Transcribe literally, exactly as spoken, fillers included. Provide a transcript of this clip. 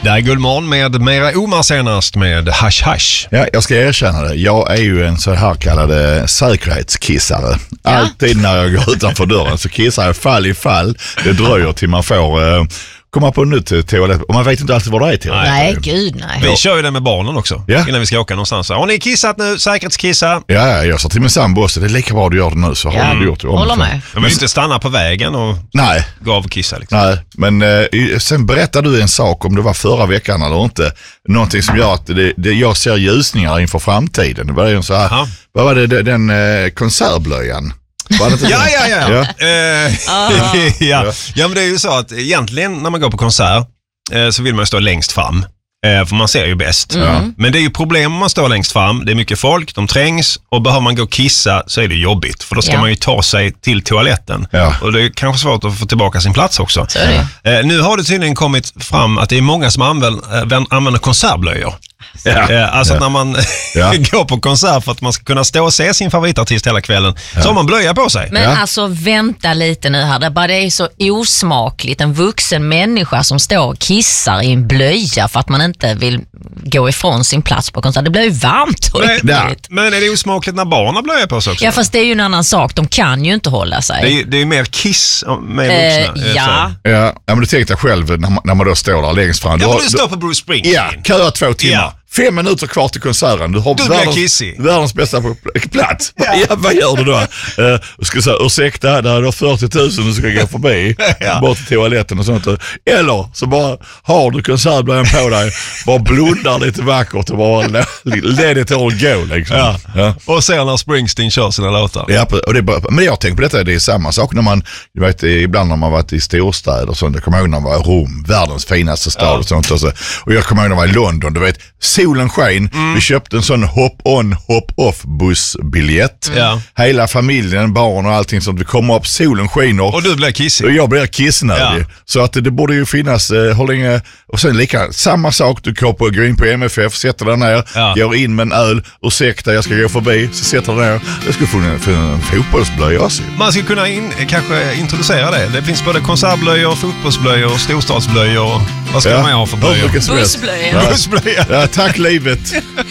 Det är Guldmorgon med Mera Omar senast med Hash Hash. Ja, jag ska erkänna det. Jag är ju en så här kallad säkerhetskissare. Ja. Alltid när jag går utanför dörren så kissar jag fall i fall. Det dröjer till man får eh, komma på en nytt toalett. Och man vet inte alltid vad det är till. Nej, gud nej. Vi kör ju det med barnen också, ja. Innan vi ska åka någonstans. Har ni kissat nu? Säkerhetskissa? Ja, jag sa till min sambo också, det är lika bra du gör det nu så Ja. har du gjort det. Håller med. Men vi inte stanna på vägen och Nej. gå av och kissa liksom. Nej, men eh, sen berättade du en sak om det var förra veckan eller inte. Någonting som gör att det, det, jag ser ljusningar inför framtiden. Det var ju så här, Aha. vad var det, den eh, konservblöjan? Var det inte Ja, den? ja, ja. Ja. Eh, ja. Ja, men det är ju så att egentligen när man går på konsert eh, så vill man stå längst fram. Eh, för man ser ju bäst. Mm. Men det är ju problem om man står längst fram. Det är mycket folk, de trängs och behöver man gå och kissa så är det jobbigt. För då ska Ja. man ju ta sig till toaletten. Ja. Och det är kanske svårt att få tillbaka sin plats också. Så är det. Eh, nu har det tydligen kommit fram att det är många som använder, äh, använder konsertblöjor. Ja. Eh, alltså Ja. när man Ja. går på konsert för att man ska kunna stå och se sin favoritartist hela kvällen så har man blöja på sig. Men Ja. alltså vänta lite nu här, det, bara, det är så osmakligt. En vuxen människa som står och kissar i en blöja för att man inte vill gå ifrån sin plats på konsert. Det blir ju varmt och Men, äckligt. men är det osmakligt när barn har blöja på sig också? Ja, fast det är ju en annan sak. De kan ju inte hålla sig. Det är, det är mer kiss med Eh, vuxna. eh, ja. så. Ja, ja, men du tänkte själv när man, när man då står där längst fram. Ja, har- men du står på Bruce Springsteen. Ja, köa två timmar. Ja. Fem minuter kvar till konserten. Du har Du blir världens, kissig. världens bästa pl- plats. Ja. Ja, vad gör du då? Uh, du ska säga, ursäkta, där är det fyrtio tusen du ska gå förbi. Ja. Bort till toaletten och sånt. Eller så bara har du konsertblöjan på dig, bara blundar lite vackert och bara let it all go. Liksom. Ja. Ja. Och sen när Springsteen kör sina låtar. Ja, och det är bara, men jag tänker på detta, det är samma sak när man, du vet, ibland när man varit i storstäder och sånt, jag kommer ihåg när man var i Rom, världens finaste stad Ja. och sånt. Och, så, och jag kommer ihåg när man var i London, du vet, solen sken, Mm. vi köpte en sån hop-on, hop-off bussbiljett. Ja. Hela familjen, barn och allting sånt, vi kommer upp, solen skiner. Och du blir kissig. Och jag blir kissnödig. Ja. Så att det, det borde ju finnas, eh, hur länge, och sen lika, samma sak, du går på, går in på M F F, sätter dig ner, Ja. går in med en öl, ursäkta jag ska gå förbi, så sätter dig ner. Jag skulle få en, få en fotbollsblöja också. Man skulle kunna in, kanske introducera det. Det finns både konsertblöjor, fotbollsblöjor, storstadsblöjor. Vad ska man ha för blöjor? hur mycket som helst. Bussblöja. Ja. Bussblöjor. Ja, tack livet.